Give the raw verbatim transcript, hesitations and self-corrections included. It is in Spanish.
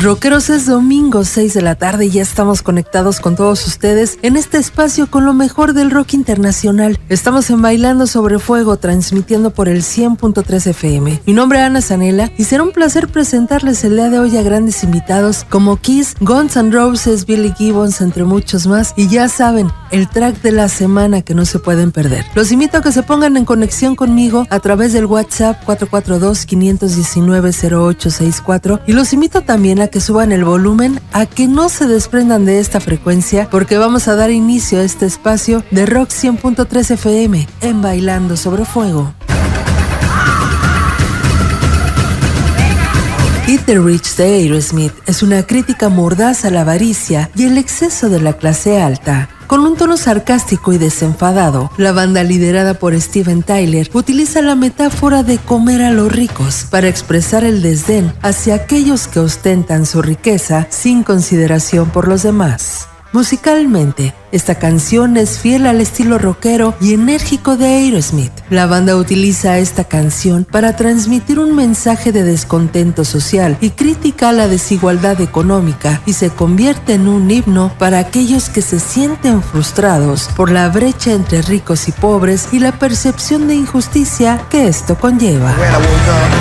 Rockeros, es domingo, seis de la tarde y ya estamos conectados con todos ustedes en este espacio con lo mejor del rock internacional. Estamos en Bailando sobre Fuego, transmitiendo por el cien punto tres F M. Mi nombre es Ana Zanella y será un placer presentarles el día de hoy a grandes invitados como Kiss, Guns N' Roses, Billy Gibbons, entre muchos más. Y ya saben, el track de la semana que no se pueden perder. Los invito a que se pongan en conexión conmigo a través del WhatsApp cuatro cuatro dos, cinco uno nueve, cero ocho seis cuatro y los invito también a que suban el volumen, a que no se desprendan de esta frecuencia, porque vamos a dar inicio a este espacio de Rock cien punto tres F M en Bailando sobre Fuego. Eat the Rich de Aerosmith es una crítica mordaz a la avaricia y el exceso de la clase alta. Con un tono sarcástico y desenfadado, la banda liderada por Steven Tyler utiliza la metáfora de comer a los ricos para expresar el desdén hacia aquellos que ostentan su riqueza sin consideración por los demás. Musicalmente, esta canción es fiel al estilo rockero y enérgico de Aerosmith. La banda utiliza esta canción para transmitir un mensaje de descontento social y crítica a la desigualdad económica, y se convierte en un himno para aquellos que se sienten frustrados por la brecha entre ricos y pobres y la percepción de injusticia que esto conlleva.